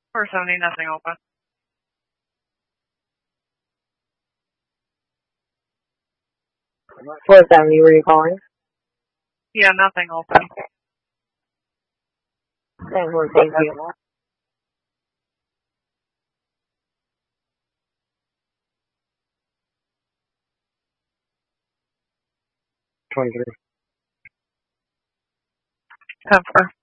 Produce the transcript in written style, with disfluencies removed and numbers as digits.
470, nothing open. Four 70, were you calling? Yeah, nothing open. Thank you. 23. 10-4.